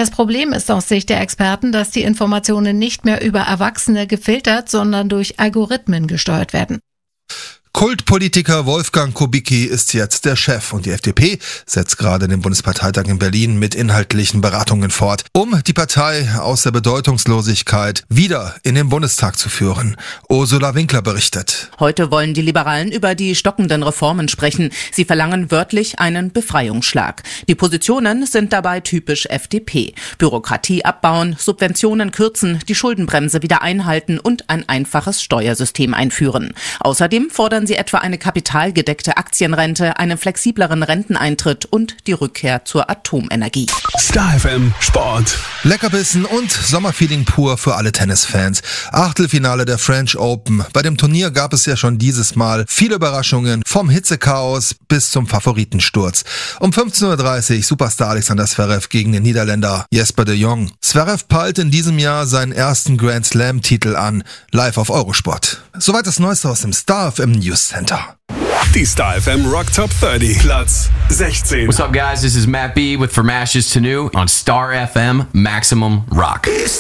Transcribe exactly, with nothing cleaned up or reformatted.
Das Problem ist aus Sicht der Experten, dass die Informationen nicht mehr über Erwachsene gefiltert, sondern durch Algorithmen gesteuert werden. Kultpolitiker Wolfgang Kubicki ist jetzt der Chef und die F D P setzt gerade den Bundesparteitag in Berlin mit inhaltlichen Beratungen fort, um die Partei aus der Bedeutungslosigkeit wieder in den Bundestag zu führen. Ursula Winkler berichtet. Heute wollen die Liberalen über die stockenden Reformen sprechen. Sie verlangen wörtlich einen Befreiungsschlag. Die Positionen sind dabei typisch F D P. Bürokratie abbauen, Subventionen kürzen, die Schuldenbremse wieder einhalten und ein einfaches Steuersystem einführen. Außerdem fordern sie etwa eine kapitalgedeckte Aktienrente, einen flexibleren Renteneintritt und die Rückkehr zur Atomenergie. Star F M Sport. Leckerbissen und Sommerfeeling pur für alle Tennisfans. Achtelfinale der French Open. Bei dem Turnier gab es ja schon dieses Mal viele Überraschungen, vom Hitzechaos bis zum Favoritensturz. Um fünfzehn Uhr dreißig Superstar Alexander Zverev gegen den Niederländer Jesper de Jong. Zverev peilt in diesem Jahr seinen ersten Grand Slam-Titel an, live auf Eurosport. Soweit das Neueste aus dem Star F M News Center. Die Star F M Rock Top dreißig, Platz sechzehn. What's up, guys? This is Matt B with From Ashes to New on Star F M Maximum Rock.